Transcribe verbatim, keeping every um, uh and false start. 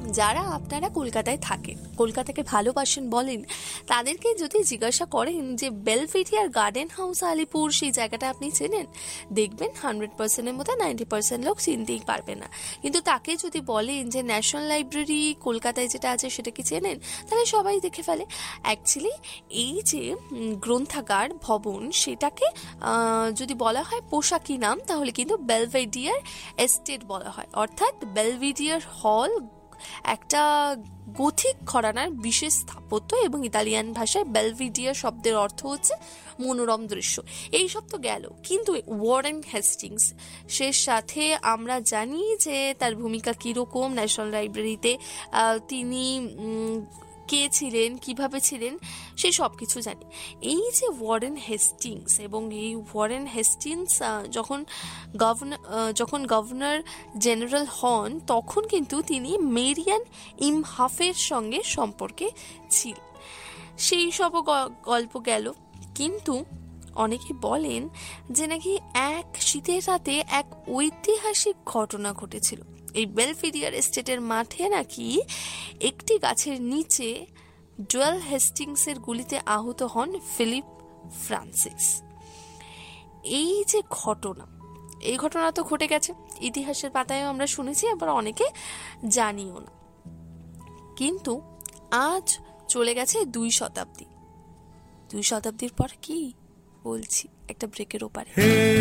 যারা আপনারা কলকাতায় থাকেন, কলকাতাকে ভালোবাসেন বলেন, তাদেরকে যদি জিজ্ঞাসা করেন যে বেলভেডিয়ার গার্ডেন হাউস আলিপুর সেই জায়গাটা আপনি চেনেন, দেখবেন হান্ড্রেড পার্সেন্টের মধ্যে নাইনটি পার্সেন্ট লোক চিনতেই পারবে না। কিন্তু তাকে যদি বলেন যে ন্যাশনাল লাইব্রেরি কলকাতায় যেটা আছে সেটা কি চেনেন, তাহলে সবাই দেখে ফেলে। অ্যাকচুয়ালি এই যে গ্রন্থাগার ভবন, সেটাকে যদি বলা হয় পোশাকি নাম, তাহলে কিন্তু বেলভেডিয়ার এস্টেট বলা হয়। অর্থাৎ বেলভেডিয়ার হল একটা গথিক ঘরানার বিশেষ স্থাপত্য, এবং ইতালিয়ান ভাষায় বেলভেডিয়ার শব্দের অর্থ হচ্ছে মনোরম দৃশ্য। এই সব তো গেল, কিন্তু ওয়ারেন হেস্টিংস সে সাথে আমরা জানি যে তার ভূমিকা কীরকম ন্যাশনাল লাইব্রেরিতে, তিনি কে ছিলেন, কিভাবে ছিলেন, সেই সব কিছু জানি। এই যে ওয়ারেন হেস্টিংস, এবং এই ওয়ারেন হেস্টিংস যখন গভর্নর যখন গভর্নর জেনারেল হন, তখন কিন্তু তিনি মেরিয়ান ইমহাফের সঙ্গে সম্পর্কে ছিলেন। সেই সব গল্প গেল। কিন্তু অনেকে বলেন যে নাকি এক শীতের রাতে এক ঐতিহাসিক ঘটনা ঘটেছিল। এই বেলভেডিয়ার এস্টেটের মাঠে নাকি একটি গাছের নিচে জোয়েল হেস্টিংসের গুলিতে আহত হন ফিলিপ ফ্রান্সিস। এই যে ঘটনা, এই ঘটনা তো ঘটে গেছে, ইতিহাসের পাতায়ও আমরা শুনেছি, আবার অনেকে জানিও না। কিন্তু আজ চলে গেছে দুই শতাব্দী। দুই শতাব্দীর পর কি বলছি, একটা ব্রেকের ওপারে।